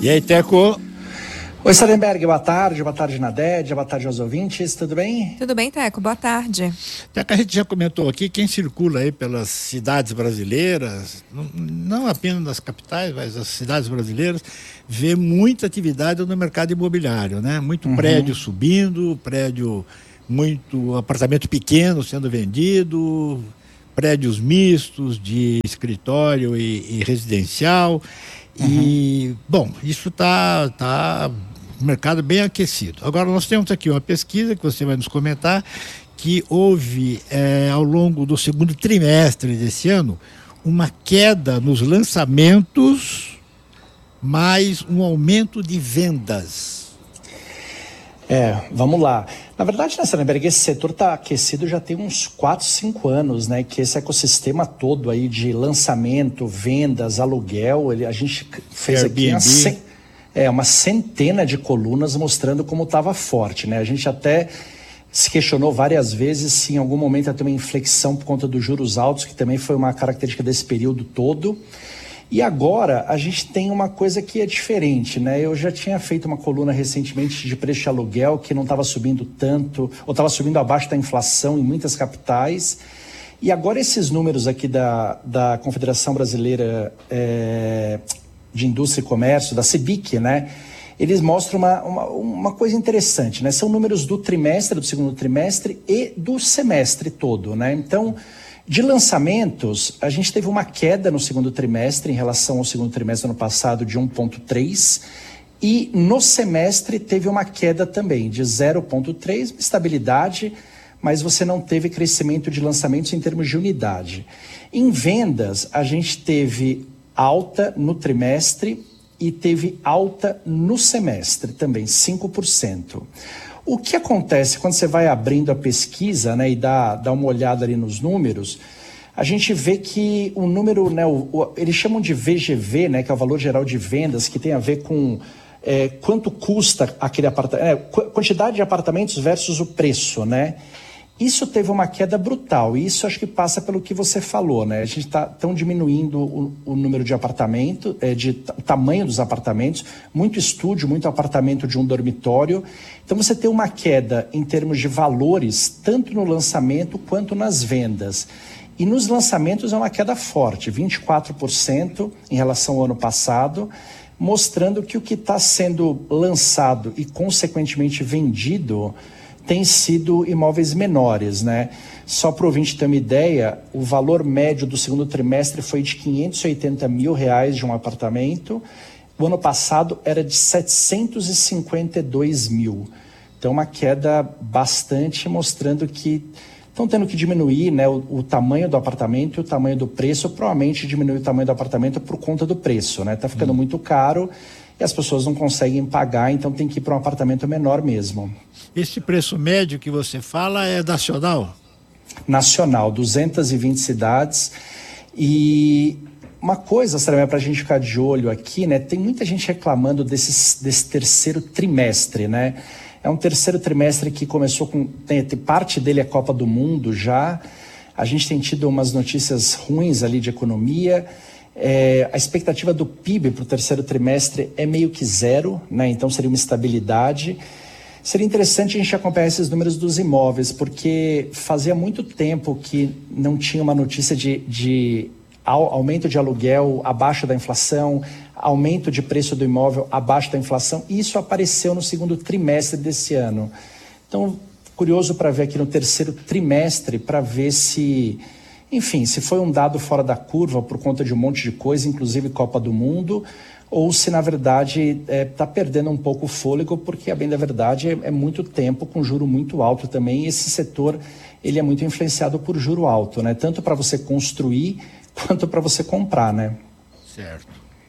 E aí, Teco? Oi, Sarenberg, boa tarde Nadédia, boa tarde aos ouvintes, tudo bem? Tudo bem, Teco, boa tarde. Teco, a gente já comentou aqui, quem circula aí pelas cidades brasileiras, não apenas nas capitais, mas as cidades brasileiras, vê muita atividade no mercado imobiliário, né? Muito prédio subindo, muito apartamento pequeno sendo vendido, prédios mistos de escritório e residencial. E, bom, isso tá mercado bem aquecido. Agora nós temos aqui uma pesquisa que você vai nos comentar, que houve ao longo do segundo trimestre desse ano uma queda nos lançamentos, mais um aumento de vendas. Vamos lá. Na verdade, né, Sarenberg, esse setor está aquecido já tem uns 4, 5 anos, né? Que esse ecossistema todo aí de lançamento, vendas, aluguel, a gente fez Airbnb. aqui uma centena de colunas mostrando como estava forte, né? A gente até se questionou várias vezes se em algum momento ia ter uma inflexão por conta dos juros altos, que também foi uma característica desse período todo. E agora a gente tem uma coisa que é diferente, né? Eu já tinha feito uma coluna recentemente de preço de aluguel que não estava subindo tanto, ou estava subindo abaixo da inflação em muitas capitais. E agora esses números aqui da Confederação Brasileira de Indústria e Comércio, da CBIC, né? Eles mostram uma coisa interessante, né? São números do trimestre, do segundo trimestre e do semestre todo, né? Então, de lançamentos, a gente teve uma queda no segundo trimestre em relação ao segundo trimestre do ano passado de 1,3%, e no semestre teve uma queda também de 0,3%, estabilidade, mas você não teve crescimento de lançamentos em termos de unidade. Em vendas, a gente teve alta no trimestre e teve alta no semestre também, 5%. O que acontece quando você vai abrindo a pesquisa, né, e dá uma olhada ali nos números, a gente vê que o número, né, eles chamam de VGV, né, que é o valor geral de vendas, que tem a ver com quanto custa aquele apartamento, quantidade de apartamentos versus o preço, né? Isso teve uma queda brutal, e isso acho que passa pelo que você falou, né? A gente estão diminuindo o número de apartamentos, o tamanho dos apartamentos, muito estúdio, muito apartamento de um dormitório. Então você tem uma queda em termos de valores, tanto no lançamento quanto nas vendas. E nos lançamentos é uma queda forte, 24% em relação ao ano passado, mostrando que o que está sendo lançado e consequentemente vendido tem sido imóveis menores, né? Só para o ouvinte ter uma ideia, o valor médio do segundo trimestre foi de R$580 mil de um apartamento. O ano passado era de 752 mil. Então, uma queda bastante, mostrando que estão tendo que diminuir, né, o tamanho do apartamento e o tamanho do preço. Provavelmente diminuir o tamanho do apartamento por conta do preço, né? Está ficando muito caro e as pessoas não conseguem pagar, então tem que ir para um apartamento menor mesmo. Esse preço médio que você fala é nacional? Nacional, 220 cidades. E uma coisa, para a gente ficar de olho aqui, né? Tem muita gente reclamando desse terceiro trimestre, né? É um terceiro trimestre que começou tem parte dele é Copa do Mundo já. A gente tem tido umas notícias ruins ali de economia. A expectativa do PIB para o terceiro trimestre é meio que zero, né? Então seria uma estabilidade. Seria interessante a gente acompanhar esses números dos imóveis, porque fazia muito tempo que não tinha uma notícia de aumento de aluguel abaixo da inflação, aumento de preço do imóvel abaixo da inflação, e isso apareceu no segundo trimestre desse ano. Então, curioso para ver aqui no terceiro trimestre, para ver se foi um dado fora da curva por conta de um monte de coisa, inclusive Copa do Mundo, ou se na verdade está perdendo um pouco o fôlego, porque a bem da verdade é muito tempo com juro muito alto também, e esse setor ele é muito influenciado por juro alto, né? Tanto para você construir quanto para você comprar, né? Certo.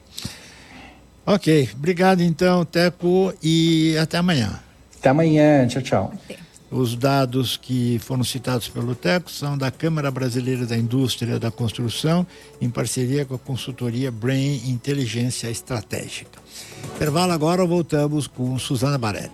Ok, obrigado então, Teco, e até amanhã. Até amanhã, tchau, tchau. Os dados que foram citados pelo Teco são da Câmara Brasileira da Indústria da Construção, em parceria com a consultoria Brain Inteligência Estratégica. Intervalo agora, voltamos com Suzana Barelli.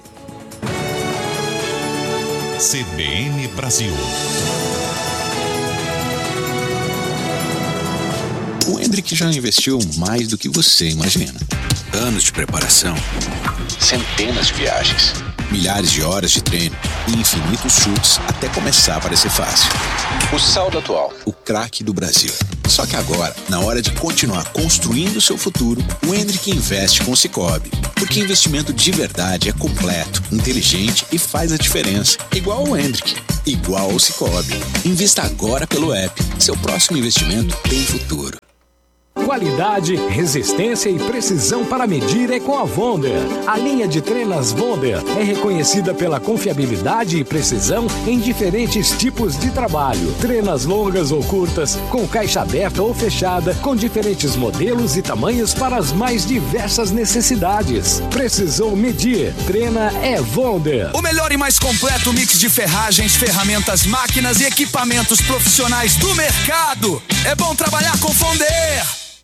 CBN Brasil. O Hendrick já investiu mais do que você imagina. Anos de preparação, centenas de viagens, milhares de horas de treino e infinitos chutes até começar a parecer fácil. O saldo atual, o craque do Brasil. Só que agora, na hora de continuar construindo o seu futuro, o Hendrick investe com o Sicoob. Porque investimento de verdade é completo, inteligente e faz a diferença. Igual o Hendrick, igual ao Sicoob. Invista agora pelo app. Seu próximo investimento tem futuro. Qualidade, resistência e precisão para medir é com a Wonder. A linha de trenas Wonder é reconhecida pela confiabilidade e precisão em diferentes tipos de trabalho. Trenas longas ou curtas, com caixa aberta ou fechada, com diferentes modelos e tamanhos para as mais diversas necessidades. Precisou medir, treina é Wonder. O melhor e mais completo mix de ferragens, ferramentas, máquinas e equipamentos profissionais do mercado. É bom trabalhar com Wonder.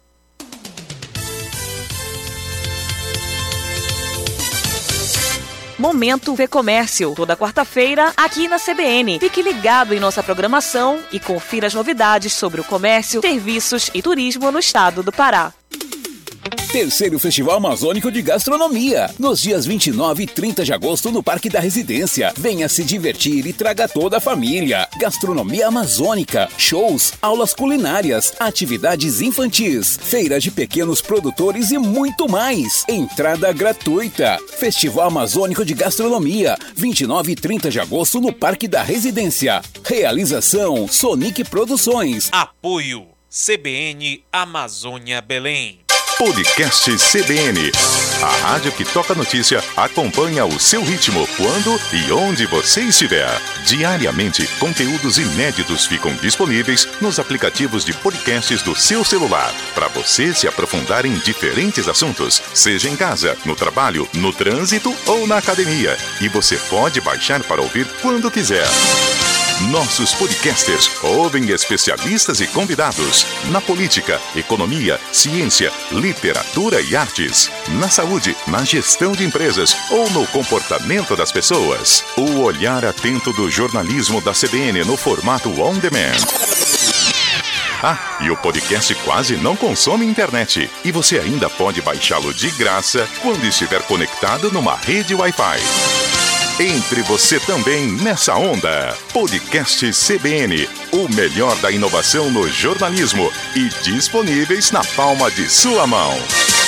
Momento V-Comércio, toda quarta-feira aqui na CBN. Fique ligado em nossa programação e confira as novidades sobre o comércio, serviços e turismo no estado do Pará. Terceiro Festival Amazônico de Gastronomia, nos dias 29 e 30 de agosto no Parque da Residência. Venha se divertir e traga toda a família. Gastronomia amazônica, shows, aulas culinárias, atividades infantis, feira de pequenos produtores e muito mais. Entrada gratuita. Festival Amazônico de Gastronomia, 29 e 30 de agosto no Parque da Residência. Realização Sonic Produções. Apoio CBN Amazônia Belém. Podcast CBN. A rádio que toca notícia acompanha o seu ritmo quando e onde você estiver. Diariamente, conteúdos inéditos ficam disponíveis nos aplicativos de podcasts do seu celular, para você se aprofundar em diferentes assuntos, seja em casa, no trabalho, no trânsito ou na academia. E você pode baixar para ouvir quando quiser. Nossos podcasters ouvem especialistas e convidados na política, economia, ciência, literatura e artes, na saúde, na gestão de empresas ou no comportamento das pessoas. O olhar atento do jornalismo da CBN no formato on demand. Ah, e o podcast quase não consome internet. E você ainda pode baixá-lo de graça quando estiver conectado numa rede Wi-Fi. Entre você também nessa onda. Podcast CBN, o melhor da inovação no jornalismo e disponíveis na palma de sua mão.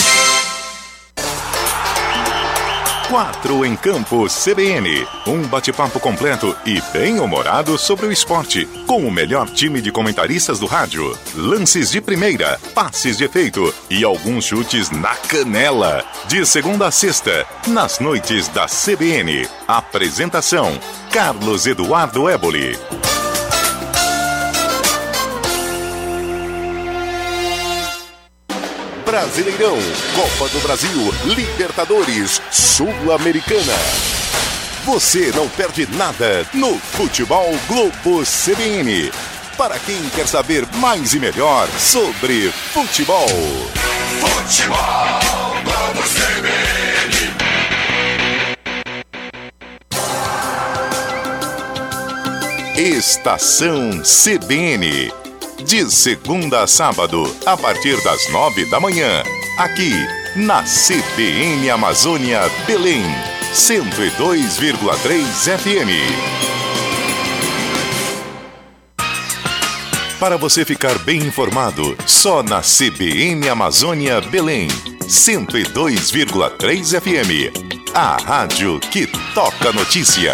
4 em Campo CBN. Um bate-papo completo e bem-humorado sobre o esporte, com o melhor time de comentaristas do rádio. Lances de primeira, passes de efeito e alguns chutes na canela. De segunda a sexta, nas noites da CBN. Apresentação: Carlos Eduardo Éboli. Brasileirão, Copa do Brasil, Libertadores, Sul-Americana. Você não perde nada no Futebol Globo CBN. Para quem quer saber mais e melhor sobre futebol. Futebol Globo CBN. Estação CBN. De segunda a sábado, a partir das 9 da manhã, aqui na CBN Amazônia Belém, 102,3 FM. Para você ficar bem informado, só na CBN Amazônia Belém, 102,3 FM. A rádio que toca notícia.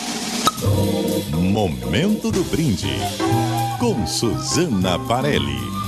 Momento do brinde com Suzana Parelli.